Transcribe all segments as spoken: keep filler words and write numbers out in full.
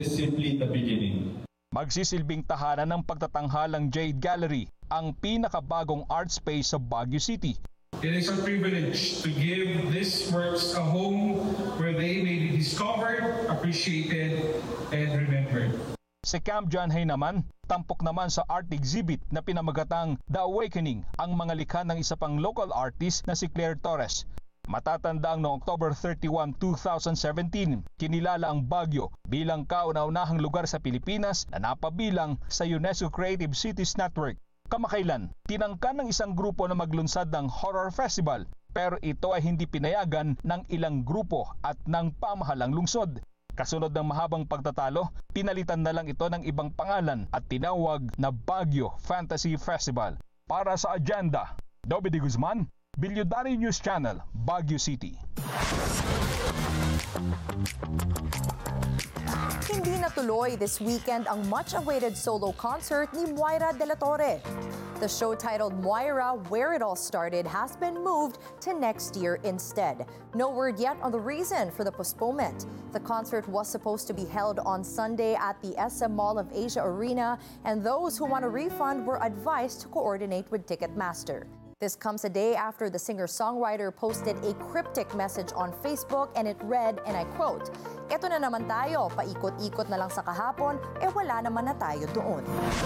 is simply the beginning. Magsisilbing tahanan ng pagtatanghalang Jade Gallery, ang pinakabagong art space sa Baguio City. It is a privilege to give these works a home where they may be discovered, appreciated, and remembered. Si Camp John Hay naman, tampok naman sa art exhibit na pinamagatang The Awakening, ang mga likha ng isa pang local artist na si Claire Torres. Matatandang noong October thirty-first, two thousand seventeen, kinilala ang Baguio bilang kauna-unahang lugar sa Pilipinas na napabilang sa UNESCO Creative Cities Network. Kamakailan, tinangka ng isang grupo na maglunsad ng horror festival, pero ito ay hindi pinayagan ng ilang grupo at ng pamahalang lungsod. Kasunod ng mahabang pagtatalo, pinalitan na lang ito ng ibang pangalan at tinawag na Baguio Fantasy Festival. Para sa Agenda, Dobby de Guzman, Bilyudari News Channel, Baguio City. Hindi natuloy this weekend ang much-awaited solo concert ni Moira de la Torre. The show titled Moira, Where It All Started has been moved to next year instead. No word yet on the reason for the postponement. The concert was supposed to be held on Sunday at the S M Mall of Asia Arena, and those who want a refund were advised to coordinate with Ticketmaster. This comes a day after the singer-songwriter posted a cryptic message on Facebook, and it read, and I quote, "Eto na naman tayo, paikot-ikot na lang sa kahapon, eh wala naman na tayo doon."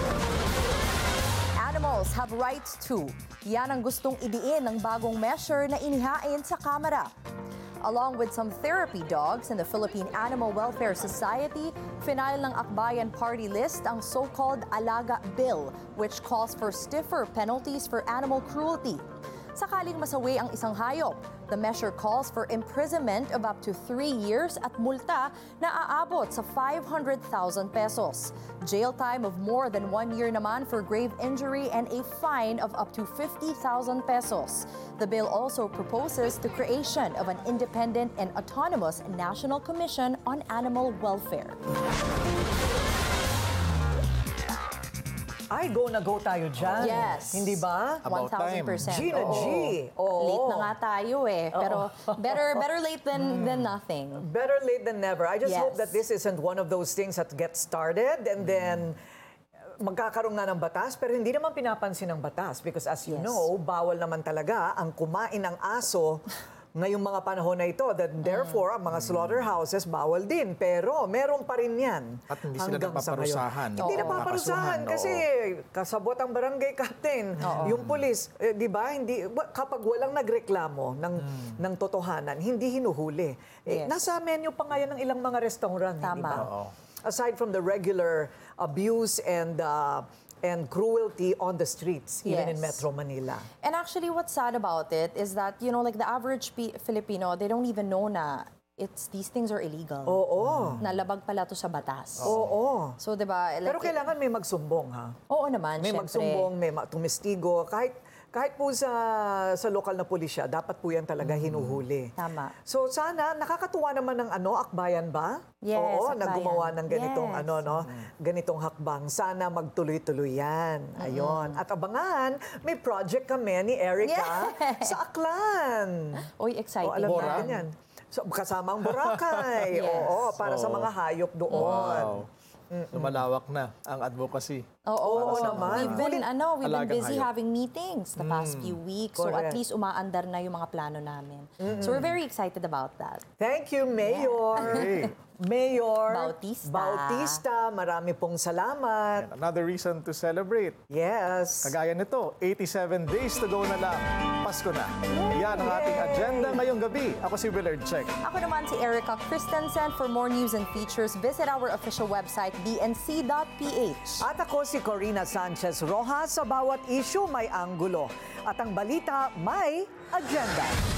Animals have rights too. Yan ang gustong idiin ng bagong measure na inihain sa Kamara. Along with some therapy dogs in the Philippine Animal Welfare Society, final ng Akbayan Party list ang so-called Alaga Bill, which calls for stiffer penalties for animal cruelty. Sakaling masawi ang isang hayop, the measure calls for imprisonment of up to three years at multa na aabot sa five hundred thousand pesos. Jail time of more than one year naman for grave injury and a fine of up to fifty thousand pesos. The bill also proposes the creation of an independent and autonomous National Commission on Animal Welfare. Ay, go na go tayo dyan. Yes. Hindi ba? one thousand percent. G na G. Oo. Late na nga tayo eh. Pero better better late than than nothing. Better late than never. I just Yes. hope that this isn't one of those things that gets started and then magkakaroon nga ng batas, pero hindi naman pinapansin ng batas because as you Yes. know, bawal naman talaga ang kumain ng aso ngayong mga panahon na ito. That therefore, ang mga slaughterhouses bawal din. Pero meron pa rin yan. At hindi sila hanggang sa napaparusahan. ngayon. Hindi Oo. napaparusahan Nakasuhan, kasi kasabot ang barangay captain, yung pulis, eh, di ba? Hindi wa- kapag walang nagreklamo ng ng totohanan, hindi hinuhuli. Eh, Yes. Nasa menu pa nga yan ng ilang mga restaurant, di Tama. ba? Oo. Aside from the regular abuse and uh, and cruelty on the streets, even in Yes. Metro Manila. And actually, what's sad about it is that, you know, like the average P- Filipino, they don't even know na it's these things are illegal. Oo. Nalabag pala to sa batas. Oo. So, di ba? Like, Pero kailangan may magsumbong, ha? Oo naman, May syempre. magsumbong, may ma- tumistigo. Kahit, kahit po sa, sa lokal na pulisya, dapat po yan talaga hinuhuli. Tama. So sana, nakakatuwa naman ng ano, Akbayan ba? Yes, Oo, Akbayan. na gumawa ng ganitong Yes. ano, no? Ganitong hakbang. Sana magtuloy-tuloy yan. Ayun. At abangan, may project kami ni Erica Yes. sa Aklan. Oy, exciting. O, alam Bora? natin yan. So, kasamang Boracay. Yes. Oo, para sa Oo. mga hayop doon. Wow. Lumalawak na ang advocacy. Oo, Oo so naman. we've been, ano, we've been Alagang busy hayop. having meetings the past few weeks. So at Correct. least umaandar na yung mga plano namin. So we're very excited about that. Thank you, Mayor. Hey. Mayor Bautista. Bautista, marami pong salamat. And another reason to celebrate. Yes. Kagaya nito, eighty-seven days to go na lang. Pasko na. Yan ang ating agenda ngayong gabi. Ako si Willard Check. Ako naman si Erica Christensen. For more news and features, visit our official website, b n c dot p h. At ako si Corina Sanchez Rojas. Sa bawat issue may anggulo. At ang balita may agenda.